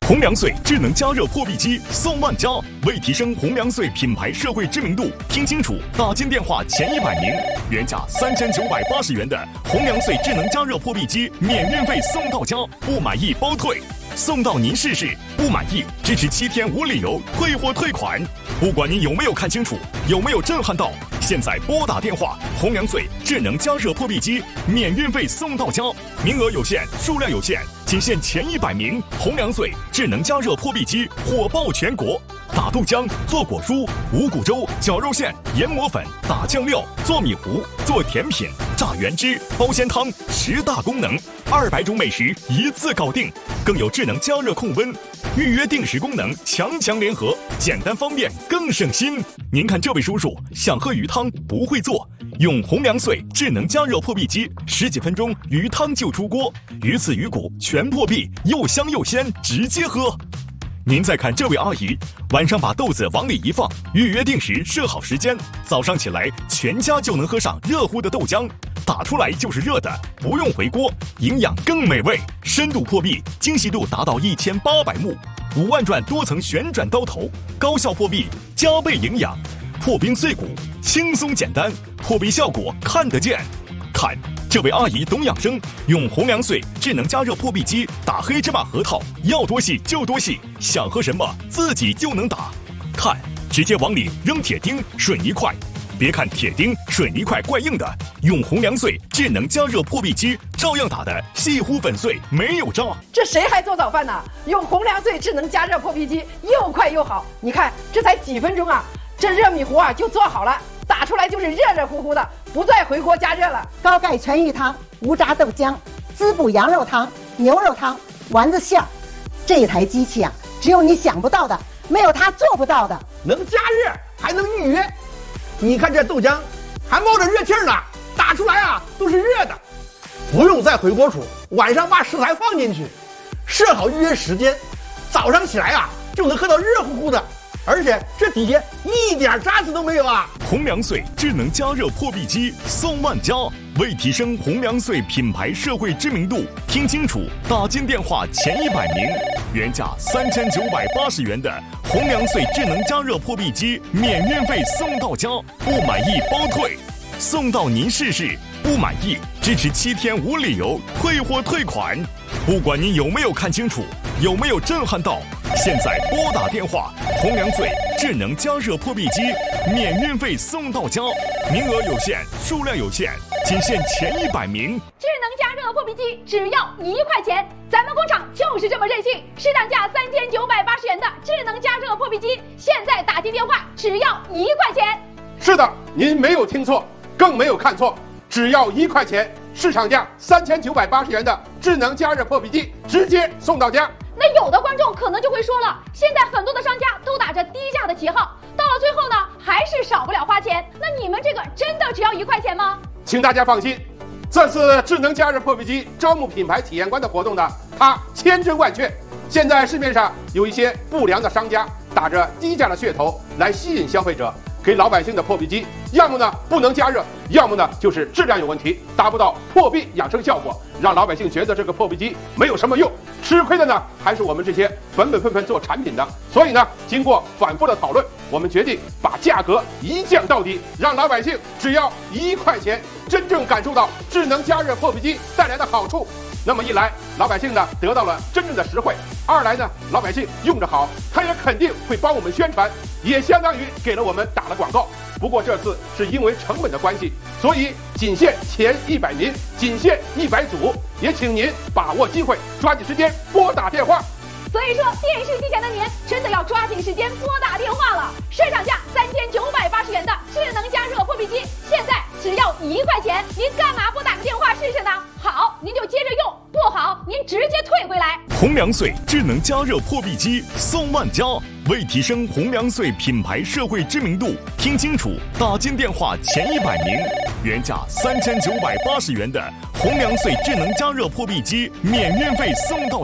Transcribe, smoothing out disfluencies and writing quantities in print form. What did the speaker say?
红粮穗智能加热破壁机送万家，为提升红粮穗品牌社会知名度，听清楚，打进电话前100名，原价3980元的红粮穗智能加热破壁机免运费送到家，不满意包退，送到您试试，不满意支持7天无理由退货退款。不管您有没有看清楚，有没有震撼到，现在拨打电话，红粮穗智能加热破壁机免运费送到家，名额有限，数量有限，仅限前100名。红粮穗智能加热破壁机火爆全国，打豆浆、做果蔬、五谷粥、绞肉馅、研磨粉、打酱料、做米糊、做甜品、榨原汁、包鲜汤，10大功能，200种美食一次搞定，更有智能加热控温、预约定时功能，强联合，简单方便更省心。您看这位叔叔想喝鱼汤不会做，用红粮穗智能加热破壁机，10几分钟鱼汤就出锅，鱼刺鱼骨全破壁，又香又鲜，直接喝。您再看这位阿姨，晚上把豆子往里一放，预约定时设好时间，早上起来全家就能喝上热乎的豆浆，打出来就是热的，不用回锅，营养更美味，深度破壁，精细度达到1800目，5万转多层旋转刀头，高效破壁，加倍营养，破冰碎骨，轻松简单，破壁效果看得见。看这位阿姨懂养生，用红粮穗智能加热破壁机打黑芝麻核桃，要多细就多细，想喝什么自己就能打。看，直接往里扔铁钉、水泥块，别看铁钉、水泥块怪硬的，用红粮穗智能加热破壁机照样打得细乎粉碎，没有渣。 这谁还做早饭呢？用红粮穗智能加热破壁机又快又好，你看这才几分钟啊，这热米糊啊就做好了，打出来就是热乎乎的，不再回锅加热了。 高钙全鱼汤、无渣豆浆、滋补羊肉汤、牛肉汤、丸子馅儿，这台机器啊，只有你想不到的，没有它做不到的。 能加热还能预约，你看这豆浆还冒着热气呢，打出来啊都是热的，不用再回锅煮，晚上把食材放进去，设好预约时间，早上起来啊就能喝到热乎乎的，而且这底下一点渣子都没有啊！ 红粮穗智能加热破壁机送万家，为提升红粮穗品牌社会知名度，听清楚，打进电话前100名，原价3980元的红粮穗智能加热破壁机免运费送到家，不满意包退，送到您试试，不满意支持7天无理由退货退款。不管您有没有看清楚，有没有震撼到，现在拨打电话，红粮穗智能加热破壁机免运费送到家，名额有限，数量有限，仅限前100名。 智能加热破壁机只要1块钱，咱们工厂就是这么任性，市场价3980元的智能加热破壁机，现在打进电话只要1块钱。 是的，您没有听错，更没有看错，只要1块钱，市场价3980元的智能加热破壁机直接送到家。 那有的观众可能就会说了，现在很多的商家都打着低价的旗号，到了最后呢，还是少不了花钱。那你们这个真的只要1块钱吗？ 请大家放心，这次智能加热破壁机招募品牌体验官的活动呢，它千真万确。现在市面上有一些不良的商家打着低价的噱头来吸引消费者，给老百姓的破壁机，要么呢不能加热，要么呢就是质量有问题，达不到破壁养生效果，让老百姓觉得这个破壁机没有什么用。吃亏的呢还是我们这些本分做产品的。所以呢，经过反复的讨论，我们决定把价格一降到底，让老百姓只要1块钱，真正感受到智能加热破壁机带来的好处。那么一来，老百姓呢得到了真正的实惠；二来呢，老百姓用着好，他也肯定会帮我们宣传，也相当于给了我们打了广告。不过这次是因为成本的关系，所以仅限前100名，仅限100组，也请您把握机会，抓紧时间拨打电话。 所以说，电视机前的您真的要抓紧时间拨打电话了。市场价3980元的智能加热破壁机，现在只要1块钱，您干嘛不打个电话试试呢？好，您就接着用；不好，您直接退回来。 红粮穗智能加热破壁机送万家，为提升红粮穗品牌社会知名度，听清楚，打进电话前100名，原价3980元的红粮穗智能加热破壁机免运费送到